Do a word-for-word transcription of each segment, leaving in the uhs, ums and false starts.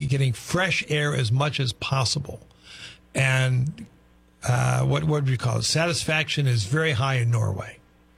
getting fresh air as much as possible. And uh, what, what do you call it? Satisfaction is very high in Norway.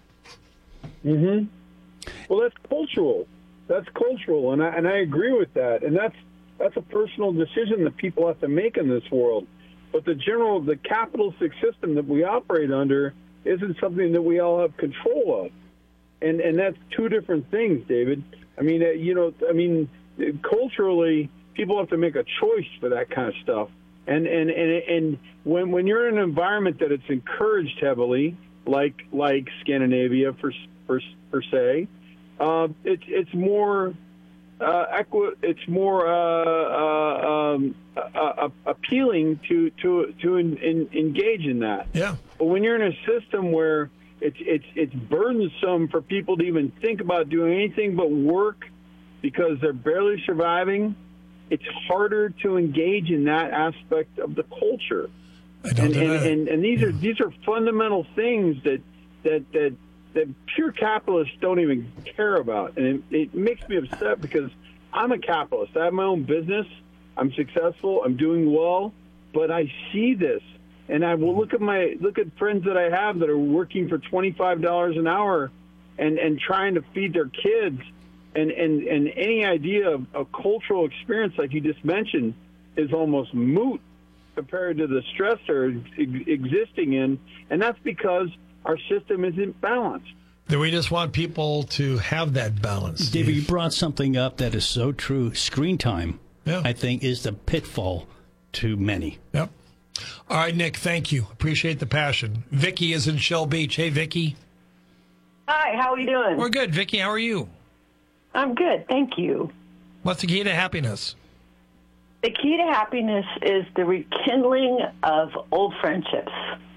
Mm-hmm. Well, that's cultural. That's cultural, and I, and I agree with that. And that's that's a personal decision that people have to make in this world. But the general, the capitalistic system that we operate under isn't something that we all have control of. And and that's two different things, David. I mean, uh, you know, I mean, culturally, people have to make a choice for that kind of stuff. And and and, and when when you're in an environment that it's encouraged heavily, like like Scandinavia for per, per se, uh, it's it's more uh, equi- it's more uh, uh, um, uh, uh, appealing to to to in, in, engage in that. Yeah. But when you're in a system where it's it's it's burdensome for people to even think about doing anything but work because they're barely surviving, it's harder to engage in that aspect of the culture. I don't and, do and, that. and and these are these are fundamental things that that that that pure capitalists don't even care about, and it, it makes me upset because I'm a capitalist. I have my own business. I'm successful. I'm doing well, but I see this, and I will look at my look at friends that I have that are working for twenty-five dollars an hour, and and trying to feed their kids, and and and any idea of a cultural experience like you just mentioned is almost moot compared to the stress they're ex- existing in, and that's because our system isn't balanced. Then we just want people to have that balance. David, Steve. you brought something up that is so true. Screen time, Yeah. I think, is the pitfall to many. Yep. All right, Nick, thank you. Appreciate the passion. Vicky is in Shell Beach. Hey, Vicky. Hi, how are you doing? We're good. Vicky, how are you? I'm good, thank you. What's the key to happiness? The key to happiness is the rekindling of old friendships,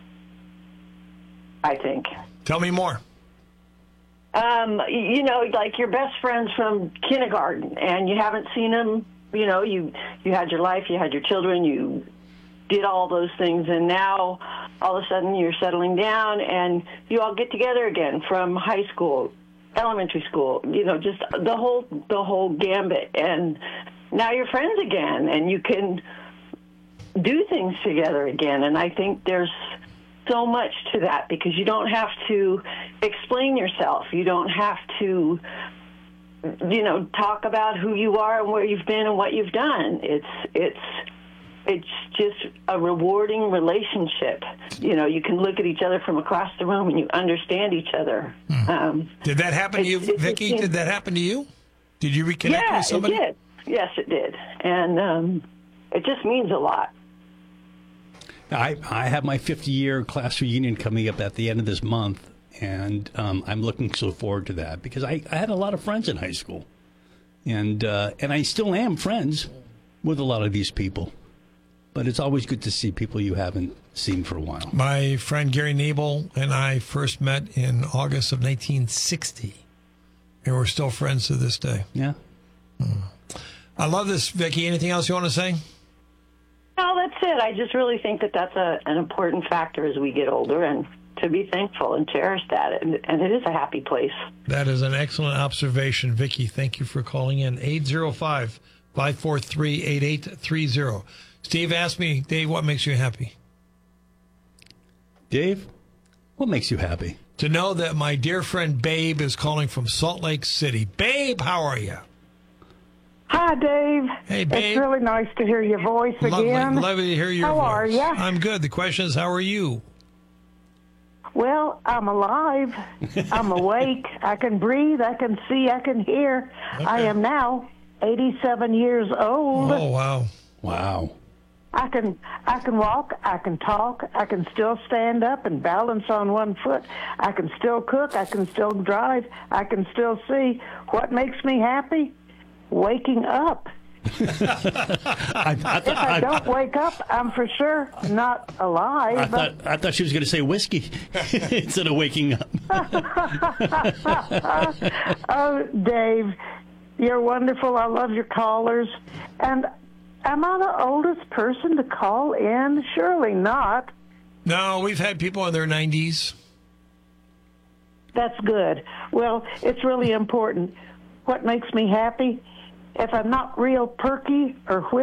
I think. Tell me more. Um, you know, like your best friends from kindergarten, and you haven't seen them. You know, you you had your life, you had your children, you did all those things, and now all of a sudden you're settling down, and you all get together again from high school, elementary school. You know, just the whole the whole gambit, and now you're friends again, and you can do things together again. And I think there's so much to that because you don't have to explain yourself. You don't have to, you know, talk about who you are and where you've been and what you've done. It's it's it's just a rewarding relationship. You know, you can look at each other from across the room and you understand each other. Hmm. Um, Did that happen to you, it's- it's- Vicky? it's- Did that happen to you? Did you reconnect yeah, with somebody? it did. Yes, it did. And um, it just means a lot. I, I have my fifty-year class reunion coming up at the end of this month, and um, I'm looking so forward to that because I, I had a lot of friends in high school, and uh, and I still am friends with a lot of these people. But it's always good to see people you haven't seen for a while. My friend Gary Nabel and I first met in August of nineteen sixty, and we're still friends to this day. Yeah. I love this, Vicky. Anything else you want to say? No, that's it. I just really think that that's a, an important factor as we get older, and to be thankful and cherish that. And, and it is a happy place. That is an excellent observation, Vicky. Thank you for calling in. eight zero five, five four three, eight eight three zero. Steve asked me, Dave, what makes you happy? Dave, what makes you happy? To know that my dear friend Babe is calling from Salt Lake City. Babe, how are you? Hi, Dave. Hey, Babe. It's really nice to hear your voice Lovely, again. lovely to hear your How voice. are ya? I'm good. The question is, how are you? Well, I'm alive. I'm awake. I can breathe. I can see. I can hear. Okay. I am now eighty-seven years old. Oh, wow. Wow. I can I can walk, I can talk, I can still stand up and balance on one foot. I can still cook, I can still drive, I can still see. What makes me happy? Waking up. I, I, If I don't wake up, I'm for sure not alive. I thought I thought she was going to say whiskey instead of waking up. Oh, Dave, you're wonderful. I love your callers. And am I the oldest person to call in? Surely not. No, we've had people in their nineties. That's good. Well, it's really important. What makes me happy? If I'm not real perky or